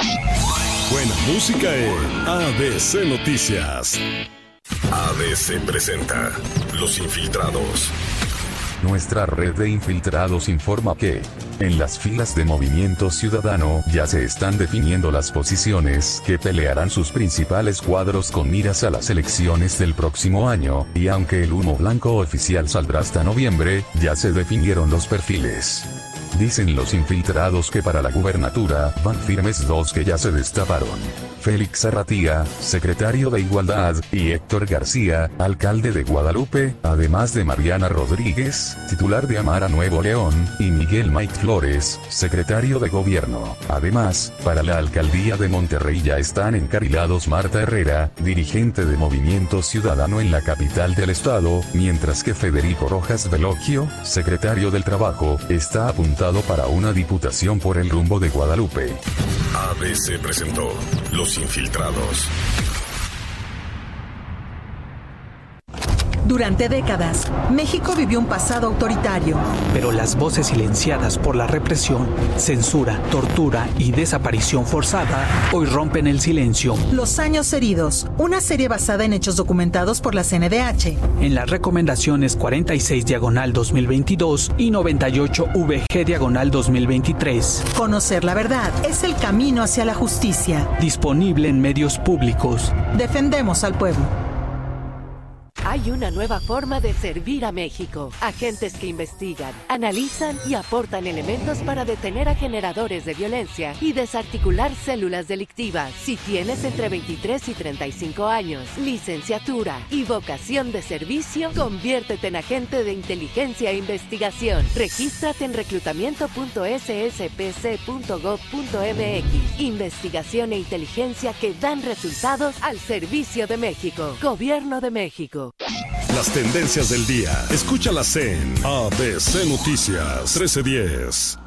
Buena música en ABC Noticias. ABC presenta Los Infiltrados. Nuestra red de infiltrados informa que, en las filas de Movimiento Ciudadano, ya se están definiendo las posiciones que pelearán sus principales cuadros con miras a las elecciones del próximo año, y aunque el humo blanco oficial saldrá hasta noviembre, ya se definieron los perfiles. Dicen los infiltrados que para la gubernatura van firmes dos que ya se destaparon: Félix Arratia, secretario de Igualdad, y Héctor García, alcalde de Guadalupe, además de Mariana Rodríguez, titular de Amara Nuevo León, y Miguel Mike Flores, secretario de Gobierno. Además, para la alcaldía de Monterrey ya están encarrilados Marta Herrera, dirigente de Movimiento Ciudadano en la capital del estado, mientras que Federico Rojas Veloquio, secretario del Trabajo, está apuntado para una diputación por el rumbo de Guadalupe. ABC presentó Los Infiltrados. Durante décadas, México vivió un pasado autoritario. Pero las voces silenciadas por la represión, censura, tortura y desaparición forzada hoy rompen el silencio. Los años heridos, una serie basada en hechos documentados por la CNDH. En las recomendaciones 46/2022 y 98/VG/2023. Conocer la verdad es el camino hacia la justicia. Disponible en medios públicos. Defendemos al pueblo. Hay una nueva forma de servir a México. Agentes que investigan, analizan y aportan elementos para detener a generadores de violencia y desarticular células delictivas. Si tienes entre 23 y 35 años, licenciatura y vocación de servicio, conviértete en agente de inteligencia e investigación. Regístrate en reclutamiento.sspc.gov.mx. Investigación e inteligencia que dan resultados al servicio de México. Gobierno de México. Las tendencias del día. Escúchalas en ABC Noticias 1310.